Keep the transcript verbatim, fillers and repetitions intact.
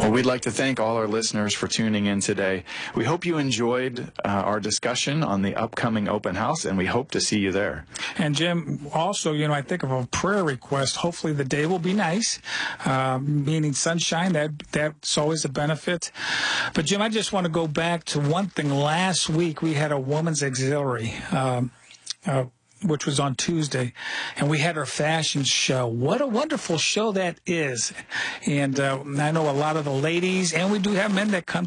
Well, we'd like to thank all our listeners for tuning in today. We hope you enjoyed uh, our discussion on the upcoming open house, and we hope to see you there. And Jim, also, you know, I think of a prayer request. Hopefully the day will be nice, uh, meaning sunshine. That That's always a benefit. But, Jim, I just want to go back to one thing. Last week we had a woman's auxiliary, um, uh, which was on Tuesday, and we had our fashion show. What a wonderful show that is. And uh, I know a lot of the ladies, and we do have men that come